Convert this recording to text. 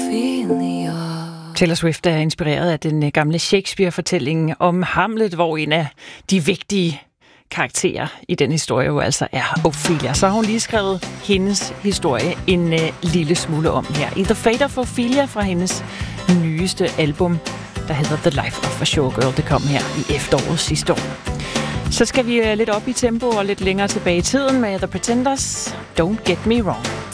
Taylor Swift er inspireret af den gamle Shakespeare-fortælling om Hamlet, hvor en af de vigtige karakterer i den historie jo altså er Ophelia. Så har hun lige skrevet hendes historie en lille smule om her i The Fate of Ophelia fra hendes nyeste album, der hedder The Life of a Showgirl. Det kom her i efteråret sidste år. Så skal vi lidt op i tempo og lidt længere tilbage i tiden med The Pretenders. Don't Get Me Wrong.